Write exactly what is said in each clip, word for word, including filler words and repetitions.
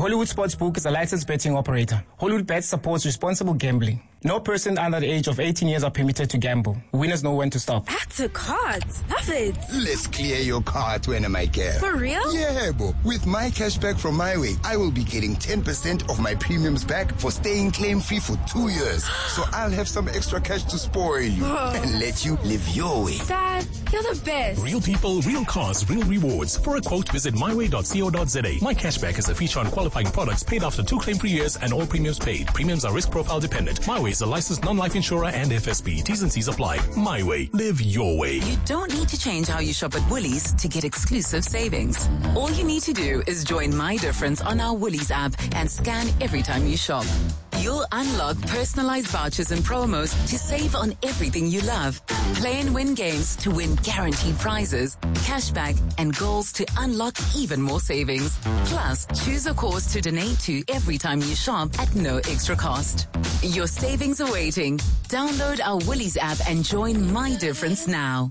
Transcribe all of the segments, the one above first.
Hollywood Sportsbook is a licensed betting operator. Hollywood Bets supports responsible gambling. No person under the age of eighteen years are permitted to gamble. Winners know when to stop. Add to cards. Love it. Let's clear your cart when I care. For real? Yeah, bo. With my cashback from MyWay, I will be getting ten percent of my premiums back for staying claim-free for two years. So I'll have some extra cash to spoil you and let you live your way. Dad, you're the best. Real people, real cars, real rewards. For a quote, visit my way dot co dot za. My cashback is a feature on qualifying products paid after two claim-free years and all premiums paid. Premiums are risk profile dependent. MyWay is a licensed non-life insurer and F S B. T's and C's apply. My Way. Live your way. You don't need to change how you shop at Woolies to get exclusive savings. All you need to do is join My Difference on our Woolies app and scan every time you shop. You'll unlock personalized vouchers and promos to save on everything you love. Play and win games to win guaranteed prizes, cashback, and goals to unlock even more savings. Plus, choose a cause to donate to every time you shop at no extra cost. Your savings are waiting. Download our Woolies app and join My Difference now.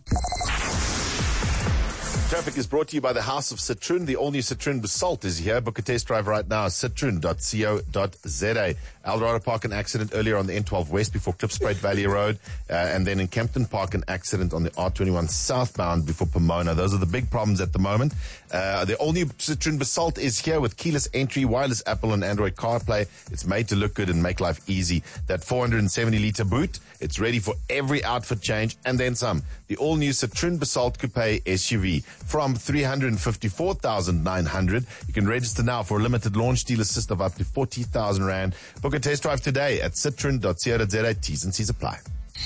Traffic is brought to you by the House of Citroen. The all-new Citroen Basalt is here. Book a test drive right now. citroen dot co dot za. Eldorado Park, an accident earlier on the N twelve West before Klipspruit Valley Road. Uh, and then in Kempton Park, an accident on the R twenty-one southbound before Pomona. Those are the big problems at the moment. Uh, the all-new Citroen Basalt is here with keyless entry, wireless Apple and Android CarPlay. It's made to look good and make life easy. That four hundred seventy litre boot, it's ready for every outfit change and then some. The all-new Citroen Basalt Coupe S U V from three hundred fifty-four thousand nine hundred. You can register now for a limited launch deal assist of up to forty thousand rand. Book a test drive today at citroen dot co dot za. T's and C's apply.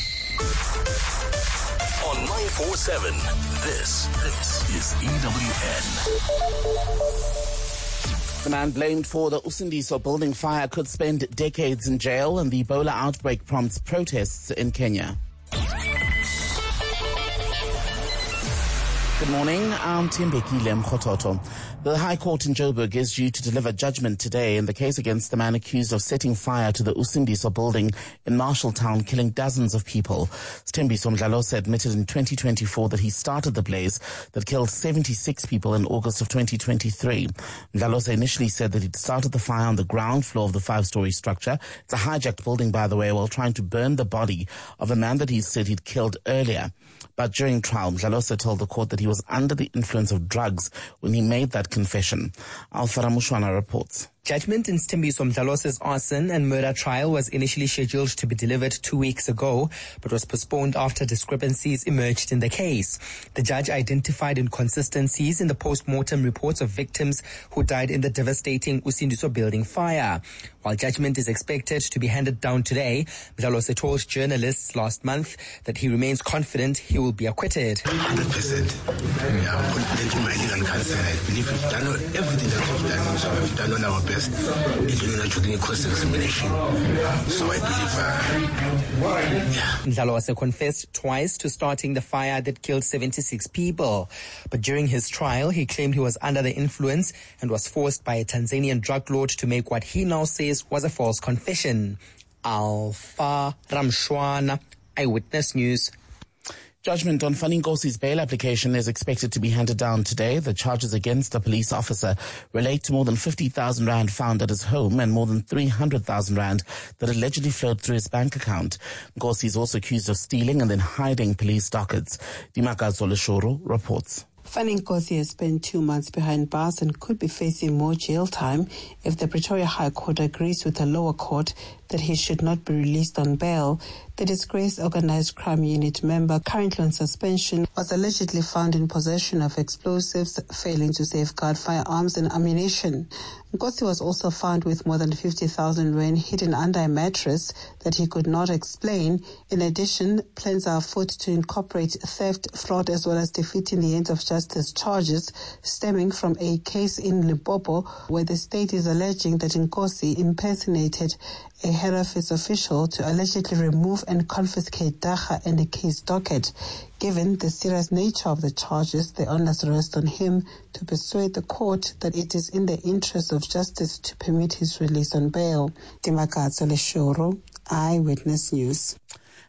On nine four seven, this, this is E W N. The man blamed for the Usindiso building fire could spend decades in jail, and the Ebola outbreak prompts protests in Kenya. Good morning, I'm Timbekile Mkhototo. The High Court in Joburg is due to deliver judgment today in the case against the man accused of setting fire to the Usindiso building in Marshalltown, killing dozens of people. Sthembiso Mdlalose admitted in twenty twenty-four that he started the blaze that killed seventy-six people in August of twenty twenty-three. Mdlalose initially said that he'd started the fire on the ground floor of the five-story structure. It's a hijacked building, by the way, while trying to burn the body of a man that he said he'd killed earlier. But during trial, Mdlalose told the court that he was under the influence of drugs when he made that confession. Alfara Mushwana reports. Judgment in Sthembiso Mdlalose's arson and murder trial was initially scheduled to be delivered two weeks ago, but was postponed after discrepancies emerged in the case. The judge identified inconsistencies in the post-mortem reports of victims who died in the devastating Usindiso building fire. While judgment is expected to be handed down today, Mdlalose told journalists last month that he remains confident he will be acquitted. one hundred percent. Yeah, I'm confident in my legal counsel. I believe we've done everything that we've done. So we've done all our best, including actually cross-examination. So I believe, uh, yeah. Mdlalose confessed twice to starting the fire that killed seventy-six people. But during his trial, he claimed he was under the influence and was forced by a Tanzanian drug lord to make what he now says was a false confession. Alpha Ramshwana, Eyewitness News. Judgment on Fanny Nkosi's bail application is expected to be handed down today. The charges against a police officer relate to more than fifty thousand rand found at his home and more than three hundred thousand rand that allegedly flowed through his bank account. Nkosi is also accused of stealing and then hiding police dockets. Dimakazo Leshoro reports. Fanny Nkosi has spent two months behind bars and could be facing more jail time if the Pretoria High Court agrees with the lower court that he should not be released on bail. The disgraced Organised Crime Unit member, currently on suspension, was allegedly found in possession of explosives, failing to safeguard firearms and ammunition. Nkosi was also found with more than fifty thousand rand hidden under a mattress that he could not explain. In addition, plans are afoot to incorporate theft, fraud, as well as defeating the ends of justice charges stemming from a case in Limpopo where the state is alleging that Nkosi impersonated a head office official to allegedly remove and confiscate data and the case docket. Given the serious nature of the charges, the onus rests on him to persuade the court that it is in the interest of justice to permit his release on bail. Timakatso Leshoro, Eyewitness News.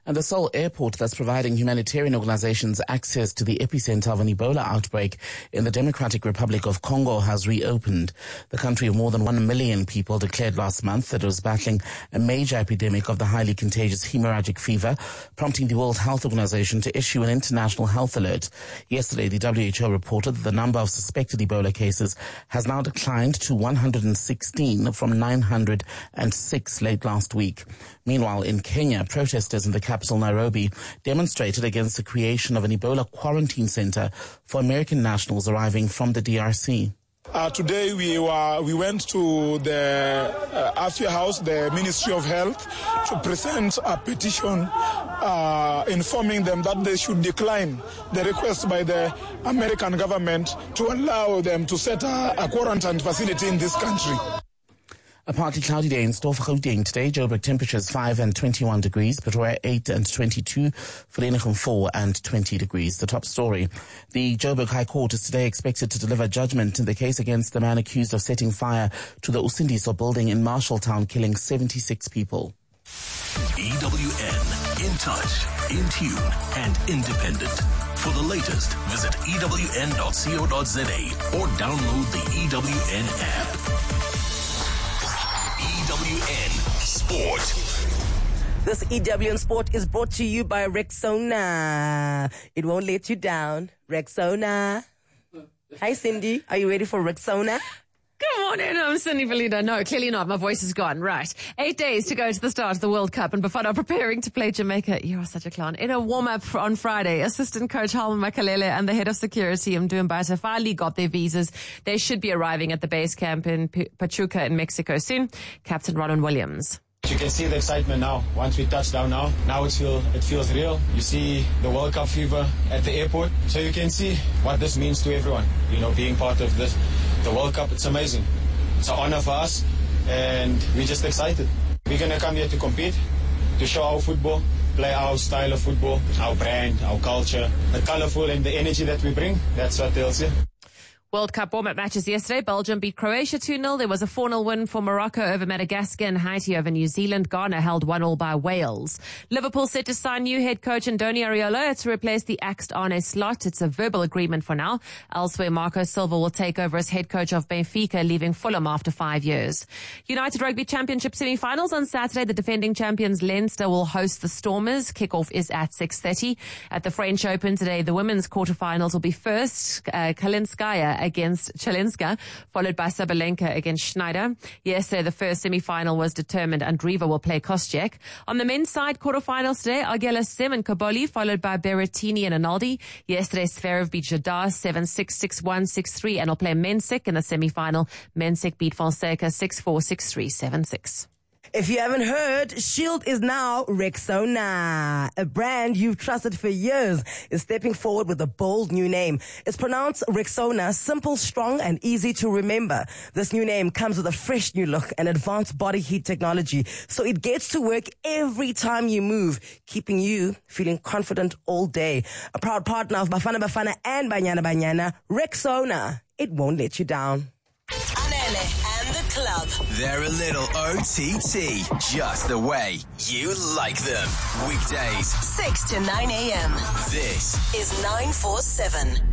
And the sole airport that's providing humanitarian organizations access to the epicenter of an Ebola outbreak in the Democratic Republic of Congo has reopened. The country of more than one million people declared last month that it was battling a major epidemic of the highly contagious hemorrhagic fever, prompting the World Health Organization to issue an international health alert. Yesterday, the W H O reported that the number of suspected Ebola cases has now declined to one hundred sixteen from nine hundred six late last week. Meanwhile, in Kenya, protesters in the capital Nairobi demonstrated against the creation of an Ebola quarantine center for American nationals arriving from the D R C. Uh, today we were we went to the uh, Afia House, the Ministry of Health, to present a petition uh, informing them that they should decline the request by the American government to allow them to set a, a quarantine facility in this country. A partly cloudy day in store for Gauteng today. Joburg temperatures five and twenty-one degrees, Pretoria eight and twenty-two, Vereeniging four and twenty degrees. The top story. The Joburg High Court is today expected to deliver judgment in the case against the man accused of setting fire to the Usindiso building in Marshalltown, killing seventy-six people. E W N, in touch, in tune, and independent. For the latest, visit E W N dot co dot za or download the E W N app. E W N Sport. This E W N Sport is brought to you by Rexona. It won't let you down. Rexona. Hi, Cindy. Are you ready for Rexona? Good morning, I'm Cindy Valida. No, clearly not. My voice is gone. Right. Eight days to go to the start of the World Cup, and Bafana preparing to play Jamaica. You are such a clown. In a warm-up on Friday, assistant coach Halman Makalele and the head of security, Mdumbata, finally got their visas. They should be arriving at the base camp in P- Pachuca in Mexico soon. Captain Ronald Williams. You can see the excitement now. Once we touch down now, now it, feel, it feels real. You see the World Cup fever at the airport. So you can see what this means to everyone. You know, being part of this, the World Cup, it's amazing. It's an honor for us, and we're just excited. We're going to come here to compete, to show our football, play our style of football, our brand, our culture, the colorful and the energy that we bring. That's what they'll see. World Cup warm-up matches yesterday. Belgium beat Croatia two nil. There was a four nil win for Morocco over Madagascar and Haiti over New Zealand. Ghana held one all by Wales. Liverpool set to sign new head coach Andoni Areola to replace the axed Arne Slot. It's a verbal agreement for now. Elsewhere, Marco Silva will take over as head coach of Benfica, leaving Fulham after five years. United Rugby Championship semi-finals on Saturday. The defending champions Leinster will host the Stormers. Kickoff is at six thirty. At the French Open today, the women's quarterfinals will be first uh, Kalinskaya against Chelinska, followed by Sabalenka against Schneider. Yesterday, the first semi-final was determined. Andreeva will play Koscheck. On the men's side, quarterfinals today, Arguela Sim and Kaboli, followed by Berrettini and Analdi. Yesterday, Zverev beat Jadar seven six, six one, six three, and will play Mensik in the semi-final. Mensik beat Fonseca six four, six three, seven six. If you haven't heard, Shield is now Rexona. A brand you've trusted for years is stepping forward with a bold new name. It's pronounced Rexona, simple, strong, and easy to remember. This new name comes with a fresh new look and advanced body heat technology, so it gets to work every time you move, keeping you feeling confident all day. A proud partner of Bafana Bafana and Banyana Banyana, Rexona. It won't let you down. Club. They're a little O T T, just the way you like them. Weekdays, six to nine a.m. This is nine four seven.